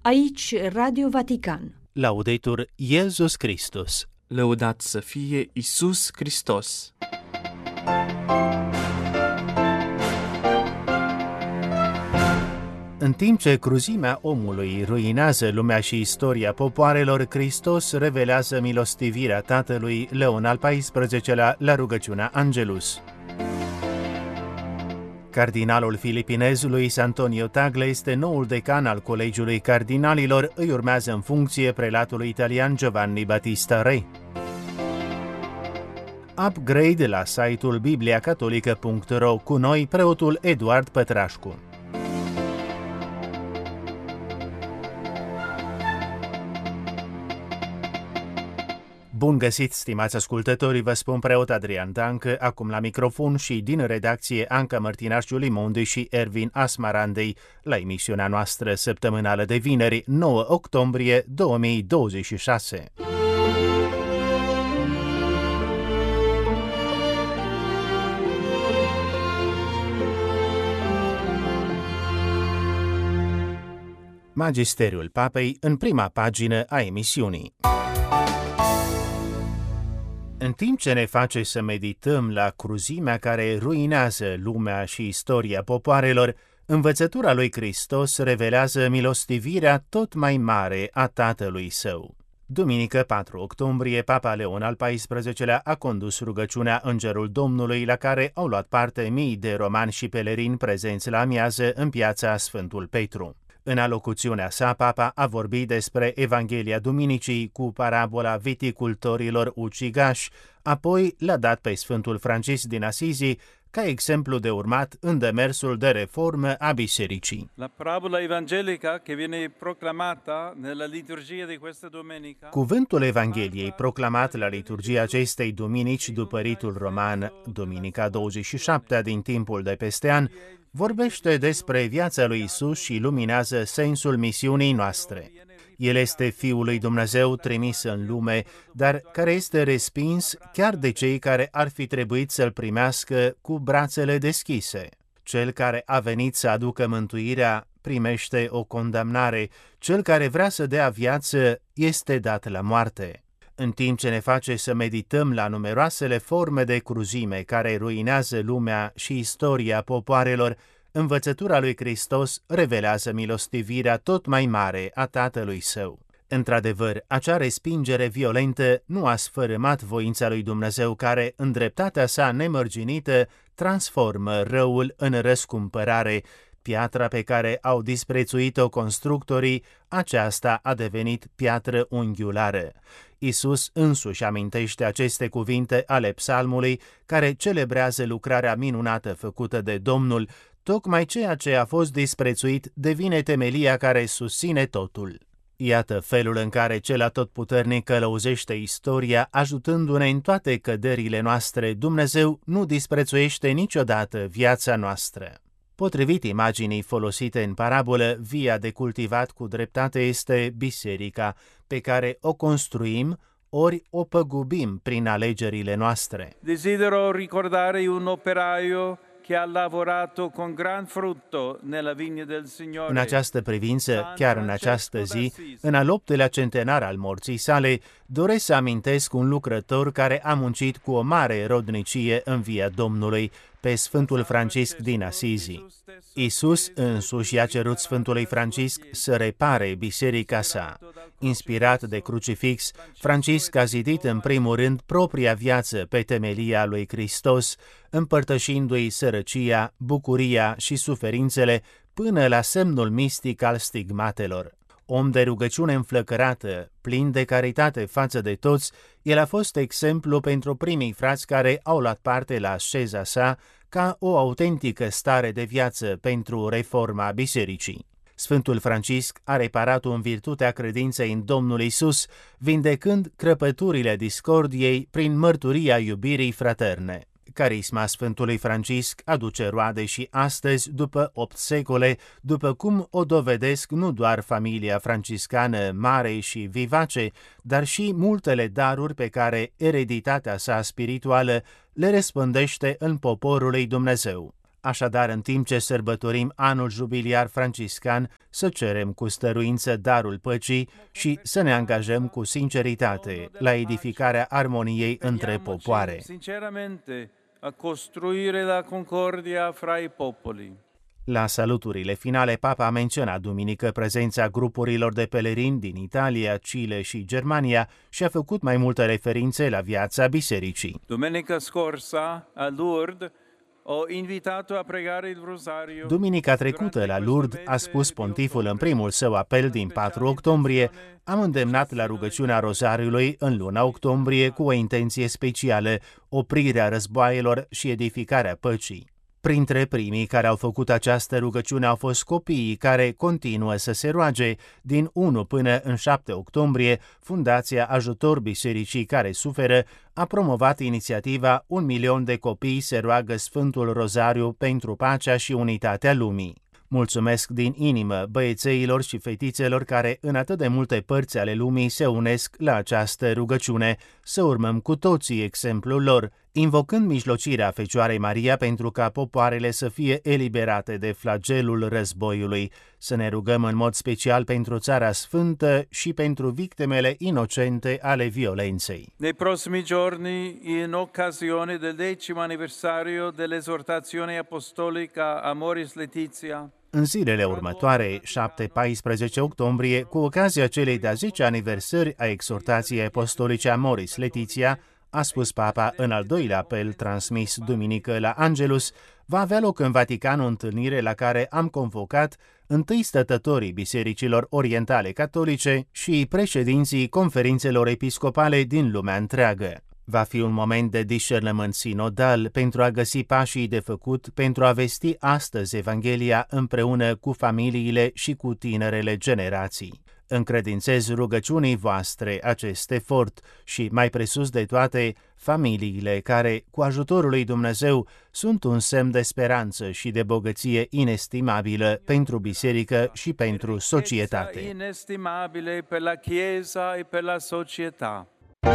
Aici Radio Vatican. Laudetur Iesus Christus. Lăudat să fie Iisus Hristos. În timp ce cruzimea omului ruinează lumea și istoria popoarelor, Hristos revelează milostivirea Tatălui. Leon al XIV-lea la rugăciunea Angelus. Cardinalul filipinez Luis Antonio Tagle este noul decan al Colegiului Cardinalilor, îi urmează în funcție prelatul italian Giovanni Battista Re. Upgrade la site-ul bibliacatolică.ro, cu noi preotul Eduard Pătrașcu. Bun găsit, stimați ascultători, vă spun preot Adrian Dancă, acum la microfon și din redacție Anca Mărtinaș Limonde și Ervin Asmarandei, la emisiunea noastră săptămânală de vineri, 9 octombrie 2026. Magisteriul Papei în prima pagină a emisiunii. În timp ce ne face să medităm la cruzimea care ruinează lumea și istoria popoarelor, învățătura lui Hristos revelează milostivirea tot mai mare a Tatălui Său. Duminică 4 octombrie, Papa Leon al XIV-lea a condus rugăciunea Îngerul Domnului, la care au luat parte mii de romani și pelerini prezenți la amiază în piața Sfântul Petru. În alocuțiunea sa, Papa a vorbit despre Evanghelia Duminicii cu parabola viticultorilor ucigași, apoi l-a dat pe Sfântul Francisc din Asizi ca exemplu de urmat în demersul de reformă a bisericii. La parabola evangelica che viene proclamata nella liturgia di questa domenica. Cuvântul Evangheliei proclamat la liturgia acestei duminici după ritul roman, duminica 27 din timpul de peste an, vorbește despre viața lui Isus și luminează sensul misiunii noastre. El este Fiul lui Dumnezeu trimis în lume, dar care este respins chiar de cei care ar fi trebuit să-L primească cu brațele deschise. Cel care a venit să aducă mântuirea primește o condamnare, cel care vrea să dea viață este dat la moarte. În timp ce ne face să medităm la numeroasele forme de cruzime care ruinează lumea și istoria popoarelor, învățătura lui Hristos revelează milostivirea tot mai mare a Tatălui Său. Într-adevăr, acea respingere violentă nu a sfărâmat voința lui Dumnezeu care, în dreptatea sa nemărginită, transformă răul în răscumpărare. Piatra pe care au disprețuit-o constructorii, aceasta a devenit piatră unghiulară. Isus însuși amintește aceste cuvinte ale psalmului, care celebrează lucrarea minunată făcută de Domnul. Tocmai ceea ce a fost disprețuit devine temelia care susține totul. Iată felul în care cel atotputernic călăuzește istoria, ajutându-ne în toate căderile noastre. Dumnezeu nu disprețuiește niciodată viața noastră. Potrivit imaginii folosite în parabolă, via de cultivat cu dreptate este biserica, pe care o construim ori o păgubim prin alegerile noastre. Desidero ricordare un operaio che ha lavorato con gran frutto nella vigna del Signore. În această privință, chiar în această zi, în al 8-lea centenar al morții sale, doresc să amintesc un lucrător care a muncit cu o mare rodnicie în via Domnului, pe Sfântul Francisc din Asizi. Isus însuși i-a cerut Sfântului Francisc să repare biserica sa. Inspirat de crucifix, Francisc a zidit în primul rând propria viață pe temelia lui Hristos, împărtășindu-i sărăcia, bucuria și suferințele până la semnul mistic al stigmatelor. Om de rugăciune înflăcărată, plin de caritate față de toți, el a fost exemplu pentru primii frați care au luat parte la asceza sa ca o autentică stare de viață pentru reforma bisericii. Sfântul Francisc a reparat-o în virtutea credinței în Domnul Isus, vindecând crăpăturile discordiei prin mărturia iubirii fraterne. Carisma Sfântului Francisc aduce roade și astăzi, după 8 secole, după cum o dovedesc nu doar familia franciscană mare și vivace, dar și multele daruri pe care ereditatea sa spirituală le răspândește în poporul lui Dumnezeu. Așadar, în timp ce sărbătorim anul jubiliar franciscan, să cerem cu stăruință darul păcii și să ne angajăm cu sinceritate la edificarea armoniei între popoare. Sinceramente a costruire la concordia fra i popoli. La saluturile finale, Papa a menționat duminică prezența grupurilor de pelerini din Italia, Cile și Germania și a făcut mai multe referințe la viața bisericii. Domenica scorsa a Lourdes ho invitato a pregare il rosario. Duminica trecută la Lourdes, a spus pontiful în primul său apel din 4 octombrie, am îndemnat la rugăciunea rozariului în luna octombrie cu o intenție specială, oprirea războaielor și edificarea păcii. Printre primii care au făcut această rugăciune au fost copiii care continuă să se roage. Din 1 până în 7 octombrie, Fundația Ajutor Bisericii care suferă a promovat inițiativa 1 milion de copii se roagă Sfântul Rozariu pentru pacea și unitatea lumii. Mulțumesc din inimă băiețeilor și fetițelor care în atât de multe părți ale lumii se unesc la această rugăciune. Să urmăm cu toții exemplul lor, invocând mijlocirea Fecioarei Maria pentru ca popoarele să fie eliberate de flagelul războiului. Să ne rugăm în mod special pentru Țara Sfântă și pentru victimele inocente ale violenței. Nei prossimi giorni, in occasione del 10° anniversario dell'esortazione apostolica Amoris Laetitia, în zilele următoare, 7-14 octombrie, cu ocazia celei de-a 10 aniversări a exhortației apostolice Amoris Laetitia, a spus Papa în al doilea apel transmis duminică la Angelus, va avea loc în Vatican o întâlnire la care am convocat întâi stătătorii bisericilor orientale catolice și președinții conferințelor episcopale din lumea întreagă. Va fi un moment de discernământ sinodal pentru a găsi pașii de făcut pentru a vesti astăzi Evanghelia împreună cu familiile și cu tinerele generații. Încredințez rugăciunii voastre acest efort și, mai presus de toate, familiile care, cu ajutorul lui Dumnezeu, sunt un semn de speranță și de bogăție inestimabilă pentru biserică și pentru societate. Inestimabile per la Chiesa e per la società.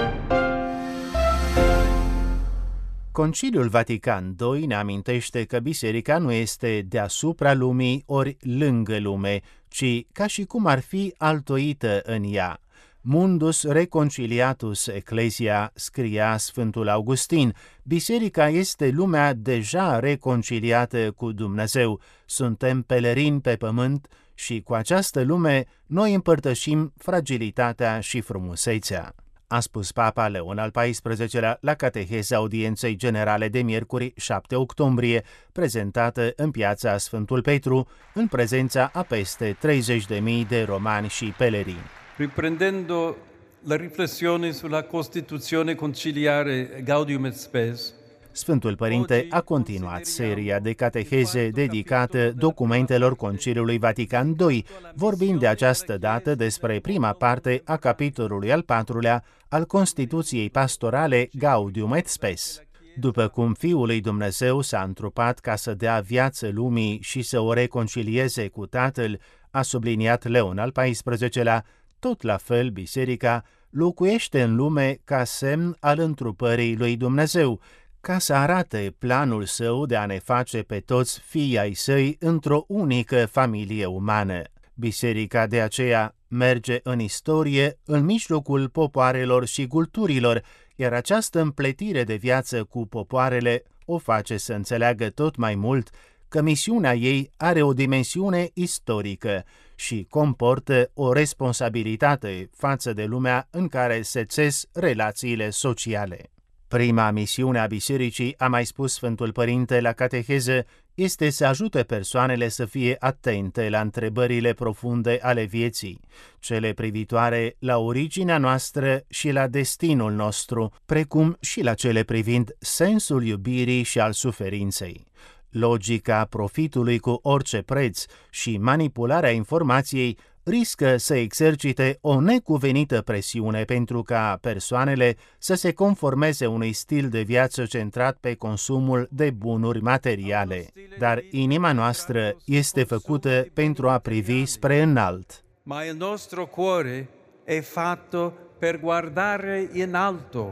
Conciliul Vatican II ne amintește că biserica nu este deasupra lumii ori lângă lume, ci ca și cum ar fi altoită în ea. Mundus reconciliatus ecclesia, scria Sfântul Augustin, biserica este lumea deja reconciliată cu Dumnezeu, suntem pelerini pe pământ și cu această lume noi împărtășim fragilitatea și frumusețea. A spus Papa Leon al XIV-lea la cateheza audienței generale de miercuri 7 octombrie, prezentată în piața Sfântul Petru, în prezența a peste 30.000 de romani și pelerini. Riprendendo la riflessione sulla Costituzione conciliare Gaudium et Spes, Sfântul Părinte a continuat seria de cateheze dedicată documentelor Conciliului Vatican II, vorbind de această dată despre prima parte a capitolului al 4-lea al Constituției pastorale Gaudium et Spes. După cum Fiul lui Dumnezeu s-a întrupat ca să dea viață lumii și să o reconcilieze cu Tatăl, a subliniat Leon al XIV-lea, tot la fel biserica locuiește în lume ca semn al întrupării lui Dumnezeu, ca să arate planul său de a ne face pe toți fii ai săi într-o unică familie umană. Biserica de aceea merge în istorie, în mijlocul popoarelor și culturilor, iar această împletire de viață cu popoarele o face să înțeleagă tot mai mult că misiunea ei are o dimensiune istorică și comportă o responsabilitate față de lumea în care se țes relațiile sociale. Prima misiune a bisericii, a mai spus Sfântul Părinte la cateheză, este să ajute persoanele să fie atente la întrebările profunde ale vieții, cele privitoare la originea noastră și la destinul nostru, precum și la cele privind sensul iubirii și al suferinței. Logica profitului cu orice preț și manipularea informației riscă să exercite o necuvenită presiune pentru ca persoanele să se conformeze unui stil de viață centrat pe consumul de bunuri materiale. Dar inima noastră este făcută pentru a privi spre înalt. Ma il nostro cuore è fatto per guardare in alto.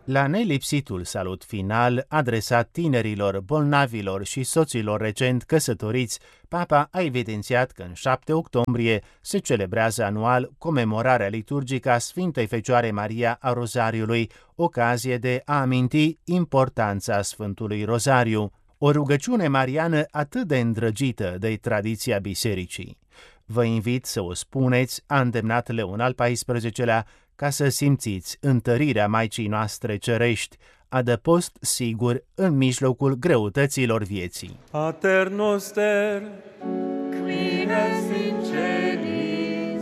La nelipsitul salut final adresat tinerilor, bolnavilor și soților recent căsătoriți, Papa a evidențiat că în 7 octombrie se celebrează anual comemorarea liturgică a Sfintei Fecioare Maria a Rozariului, ocazie de a aminti importanța Sfântului Rozariu, o rugăciune mariană atât de îndrăgită de tradiția bisericii. Vă invit să o spuneți, a îndemnat Leon al XIV-lea, ca să simțiți întărirea Maicii noastre cerești, adăpost sigur în mijlocul greutăților vieții. Pater noster, qui es in celis,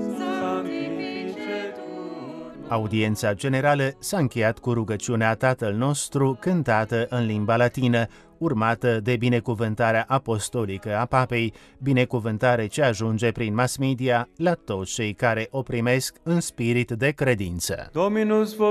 sanctificetur. Audiența generală s-a încheiat cu rugăciunea Tatăl nostru cântată în limba latină, urmată de binecuvântarea apostolică a Papei, binecuvântare ce ajunge prin mass media la toți cei care o primesc în spirit de credință. Dominus